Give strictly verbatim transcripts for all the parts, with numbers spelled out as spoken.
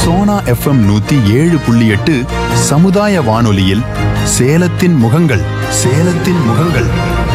Sona FM நூத்தி ஏழு புள்ளி எட்டு சமுதாய வானொலியில் சேலத்தின் முகங்கள் சேலத்தின் முகங்கள்.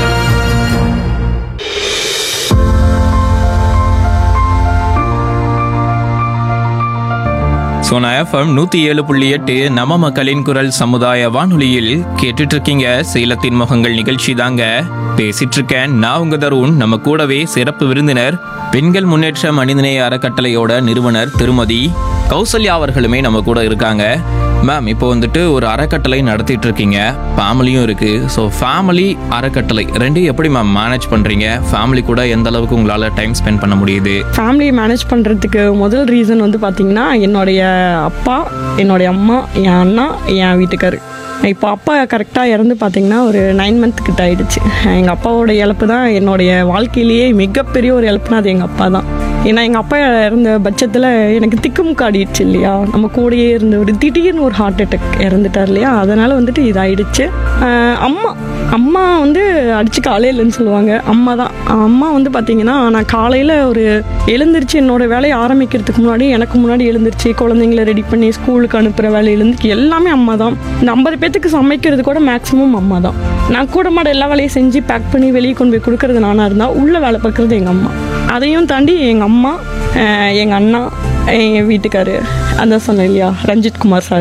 சோனா எஃப்எம் நூத்தி ஏழு புள்ளி எட்டு நம்ம மக்களின் குரல் சமுதாய வானொலியில் கேட்டுட்டு இருக்கீங்க சேலத்தின் முகங்கள் நிகழ்ச்சி தாங்க. பேசிட்டு இருக்கேன் நான் உங்க தருண். நம்ம கூடவே சிறப்பு விருந்தினர் பெண்கள் முன்னேற்ற மனிதநேய அறக்கட்டளையோட நிறுவனர் திருமதி கௌசல்யா அவர்களுமே நம்ம கூட இருக்காங்க. மேம், இப்போ வந்துட்டு ஒரு அறக்கட்டளை நடத்திட்டு இருக்கீங்க, ஃபேமிலியும் இருக்கு. ஸோ ஃபேமிலி அறக்கட்டளை ரெண்டையும் எப்படி மேம் மேனேஜ் பண்றீங்க? ஃபேமிலி கூட எந்த அளவுக்கு உங்களால டைம் ஸ்பெண்ட் பண்ண முடியுது? ஃபேமிலி மேனேஜ் பண்ணுறதுக்கு முதல் ரீசன் வந்து பார்த்திங்கன்னா, என்னுடைய அப்பா, என்னுடைய அம்மா, என் அண்ணா, என் வீட்டுக்காரு. இப்போ அப்பா கரெக்டாக இறந்து பார்த்திங்கன்னா ஒரு நைன் மந்த் கிட்ட ஆயிடுச்சு. எங்கள் அப்பாவோட இழப்பு தான் என்னுடைய வாழ்க்கையிலேயே மிகப்பெரிய ஒரு இழப்புனா அது எங்கள் அப்பா தான். ஏன்னா எங்கள் அப்பா இறந்த பட்சத்தில் எனக்கு திக்குமுக்காடிடுச்சு இல்லையா, நம்ம கூடயே இருந்த ஒரு திடீர்னு ஒரு ஹார்ட் அட்டாக் இறந்துட்டார் இல்லையா, அதனால் வந்துட்டு இதாகிடுச்சு. அம்மா அம்மா வந்து அடிச்சு காலையிலன்னு சொல்லுவாங்க. அம்மா தான் அம்மா வந்து பார்த்திங்கன்னா, நான் காலையில் ஒரு எழுந்திரிச்சு என்னோடய வேலையை ஆரம்பிக்கிறதுக்கு முன்னாடி எனக்கு முன்னாடி எழுந்திரிச்சு குழந்தைங்கள ரெடி பண்ணி ஸ்கூலுக்கு அனுப்புகிற வேலையிலேருந்து எல்லாமே அம்மா தான். இந்த ஐம்பது பேத்துக்கு சமைக்கிறது கூட மேக்ஸிமம் அம்மா தான். நான் கூட மாட எல்லா வேலையும் செஞ்சு பேக் பண்ணி வெளியே கொண்டு போய் கொடுக்குறது நானாக இருந்தால், உள்ளே வேலை பார்க்குறது எங்கள் அம்மா. அதையும் தாண்டி எங்கள் அம்மா, எங்கள் அண்ணா, எங்கள் வீட்டுக்காரு, அந்த சொன்னேன் இல்லையா, ரஞ்சித் குமார் சார்,